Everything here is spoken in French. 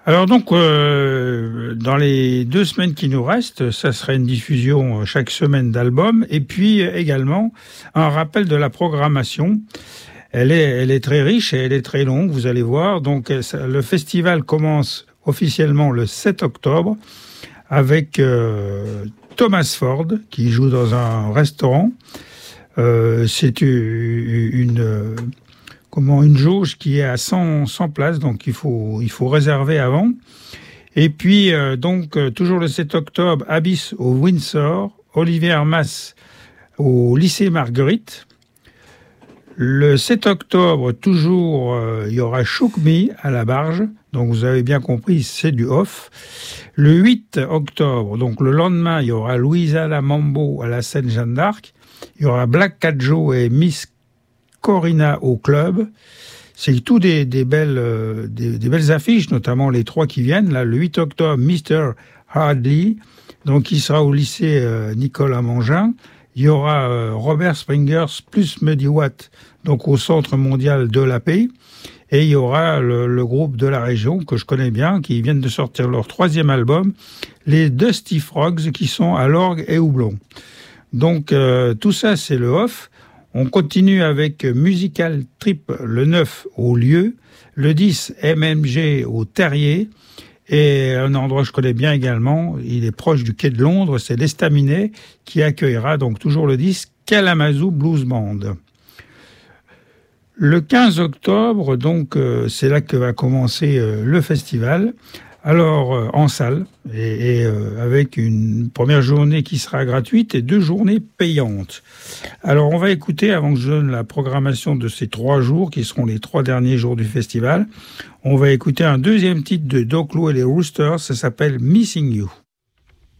Alors donc, dans les 2 semaines qui nous restent, ça serait une diffusion chaque semaine d'albums, et puis également un rappel de la programmation. Elle est très riche et elle est très longue, vous allez voir. Donc le festival commence officiellement le 7 octobre avec Thomas Ford qui joue dans un restaurant. C'est une jauge qui est à 100 places, donc il faut réserver avant. Et puis, toujours le 7 octobre, Abyss au Windsor, Olivier Hermas au lycée Marguerite. Le 7 octobre, toujours, il y aura Shook Me à la Barge. Donc, vous avez bien compris, c'est du off. Le 8 octobre, donc le lendemain, il y aura Louisa la Mambo à la scène Jeanne d'Arc. Il y aura Black Cat Joe et Miss Corina au club. C'est tout des belles affiches, notamment les 3 qui viennent. Là, le 8 octobre, Mr. Hardley, donc il sera au lycée Nicolas Mangin. Il y aura Robert Springers plus Muddy Watt, donc au Centre mondial de la paix. Et il y aura le groupe de la région que je connais bien, qui viennent de sortir leur 3e album, les Dusty Frogs, qui sont à l'orgue et houblon. Donc tout ça, c'est le off. On continue avec Musical Trip le 9 au Lieu, le 10 MMG au Terrier, et un endroit que je connais bien également, il est proche du quai de Londres, c'est l'Estaminet qui accueillera donc toujours le 10 Kalamazoo Blues Band. Le 15 octobre, donc c'est là que va commencer le festival. Alors en salle et avec une première journée qui sera gratuite et 2 journées payantes. Alors on va écouter, avant que je donne la programmation de ces 3 jours qui seront les 3 derniers jours du festival, on va écouter un 2e titre de Doc Lou et les Roosters, ça s'appelle Missing You.